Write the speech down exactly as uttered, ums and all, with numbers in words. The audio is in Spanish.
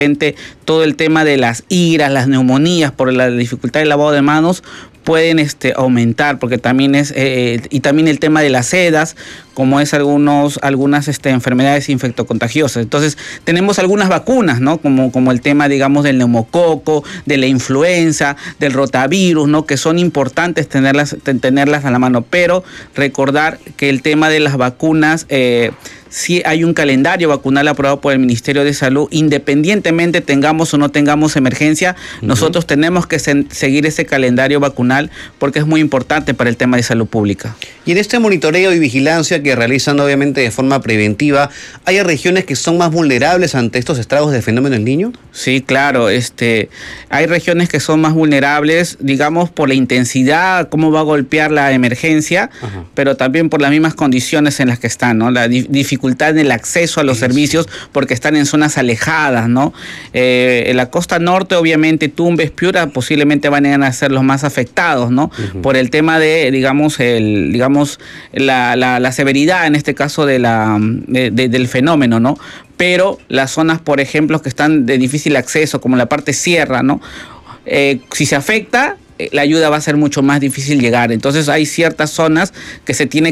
todo el tema de las iras, las neumonías por la dificultad del lavado de manos pueden este, aumentar, porque también es, eh, y también el tema de las sedas, como es algunos, algunas este, enfermedades infectocontagiosas. Entonces, tenemos algunas vacunas, ¿no? Como, como el tema, digamos, del neumococo, de la influenza, del rotavirus, ¿no? Que son importantes tenerlas, tenerlas a la mano, pero recordar que el tema de las vacunas, eh, sí hay un calendario vacunal aprobado por el Ministerio de Salud, independientemente tengamos o no tengamos emergencia, uh-huh. nosotros tenemos que se- seguir ese calendario vacunal porque es muy importante para el tema de salud pública. Y en este monitoreo y vigilancia que realizan obviamente de forma preventiva, ¿hay regiones que son más vulnerables ante estos estragos del fenómeno del Niño? Sí, claro, este, hay regiones que son más vulnerables, digamos, por la intensidad, cómo va a golpear la emergencia, uh-huh. pero también por las mismas condiciones en las que están, ¿no? La di- dificultad en el acceso a los sí, servicios sí. porque están en zonas alejadas, ¿no? Eh, en la costa norte, obviamente, Tumbes, Piura, posiblemente van a ser los más afectados, ¿no? Uh-huh. Por el tema de, digamos, el, digamos, la, la, la severidad, en este caso, de la, de, de, del fenómeno, ¿no? Pero las zonas, por ejemplo, que están de difícil acceso, como la parte sierra, ¿no? Eh, si se afecta, la ayuda va a ser mucho más difícil llegar. Entonces hay ciertas zonas que se tiene